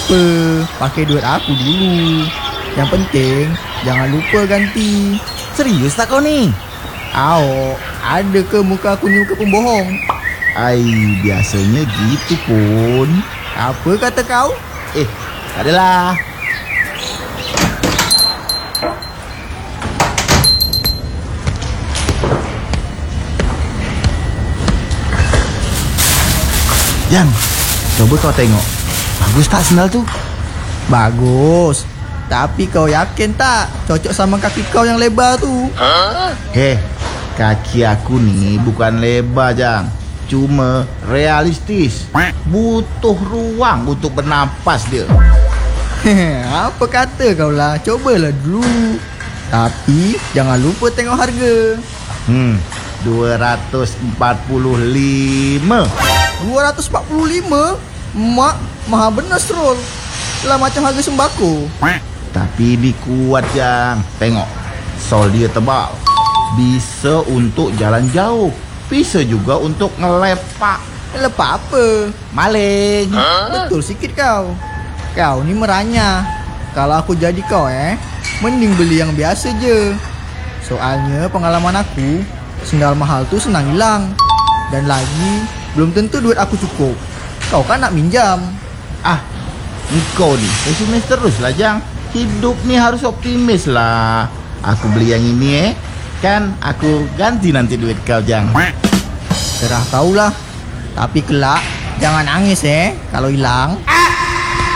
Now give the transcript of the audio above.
apa, pakai duit aku dulu. Yang penting jangan lupa ganti. Serius tak kau ni? Ada ke muka aku ni muka pembohong? Biasanya gitu pun. Apa kata kau? Tak adalah. Jang, coba kau tengok. Bagus tak sendal tu? Bagus. Tapi kau yakin tak cocok sama kaki kau yang lebar tu? Kaki aku ni bukan lebar, Jang. Cuma realistis. Butuh ruang untuk bernafas dia. Apa kata kau lah, cobalah dulu. Tapi jangan lupa tengok harga. 245. 245? Mak, mahal benar Stroll. Lah macam harga sembako. Tapi ini kuat, Jang. Tengok, sol dia tebal. Bisa untuk jalan jauh. Bisa juga untuk ngelepak. Lepak apa? Maling. Betul sikit kau. Kau ni meranyah. Kalau aku jadi kau mending beli yang biasa je. Soalnya pengalaman aku, sendal mahal tu senang hilang. Dan lagi, belum tentu duit aku cukup. Kau kan nak minjam. Engkau ni pesimis terus lah, Jang. Hidup ni harus optimis lah. Aku beli yang ini kan aku ganti nanti duit kau, Jang. Serah kau lah. Tapi kelak jangan nangis kalau hilang.